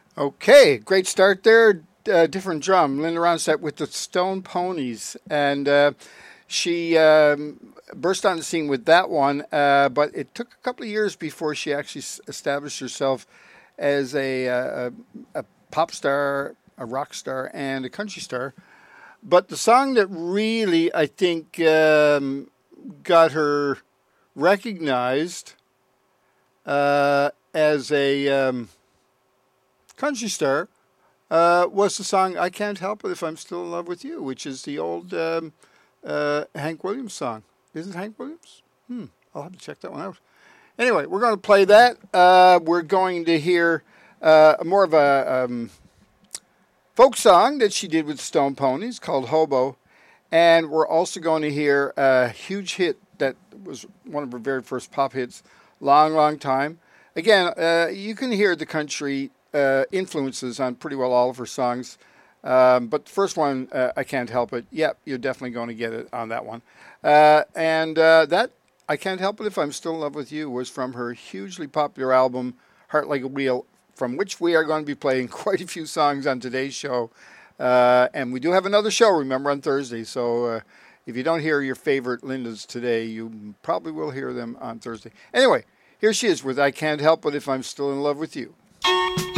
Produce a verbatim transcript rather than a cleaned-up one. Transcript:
Okay, great start there. Uh, different drum. Linda Ronstadt with the Stone Ponies. And uh, she um, burst on the scene with that one, uh, but it took a couple of years before she actually s- established herself as a, uh, a, a pop star, a rock star, and a country star. But the song that really, I think, um, got her recognized uh, as a um, country star uh, was the song "I Can't Help It If I'm Still in Love with You," which is the old um, uh, Hank Williams song. Is it Hank Williams? Hmm, I'll have to check that one out. Anyway, we're going to play that. Uh, we're going to hear uh, more of a um, folk song that she did with Stone Ponies called "Hobo," and we're also going to hear a huge hit that was one of her very first pop hits, long, long time. Again, uh, you can hear the country uh, influences on pretty well all of her songs. Um, but the first one, uh, I Can't Help It. Yep, you're definitely going to get it on that one. Uh, and uh, that, I Can't Help It If I'm Still in Love with You, was from her hugely popular album, Heart Like a Wheel, from which we are going to be playing quite a few songs on today's show. Uh, and we do have another show, remember, on Thursday. So uh, if you don't hear your favorite Lindas today, you probably will hear them on Thursday. Anyway, here she is with I Can't Help It If I'm Still in Love with You.